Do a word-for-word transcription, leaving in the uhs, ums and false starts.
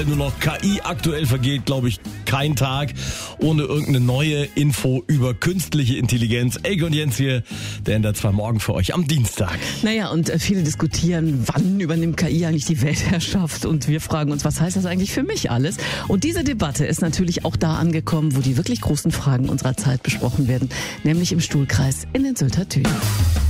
Nur noch K I. Aktuell vergeht, glaube ich, kein Tag ohne irgendeine neue Info über künstliche Intelligenz. Elke und Jens hier, der ändert zwar morgen für euch am Dienstag. Naja, und viele diskutieren, wann übernimmt K I eigentlich die Weltherrschaft? Und wir fragen uns, was heißt das eigentlich für mich alles? Und diese Debatte ist natürlich auch da angekommen, wo die wirklich großen Fragen unserer Zeit besprochen werden, nämlich im Stuhlkreis in den Sylter Tünen.